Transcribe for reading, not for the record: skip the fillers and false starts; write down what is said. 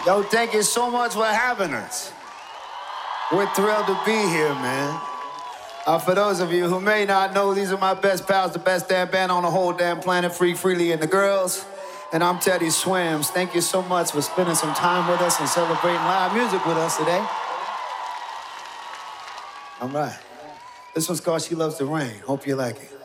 Yo, thank you so much for having us. We're thrilled to be here, man. For those of you who may not know, these are my best pals, the best damn band on the whole damn planet, Freak Freely and the Girls. And I'm Teddy Swims. Thank you so much for spending some time with us and celebrating live music with us today. All right. This one's called She Loves the Rain. Hope you like it.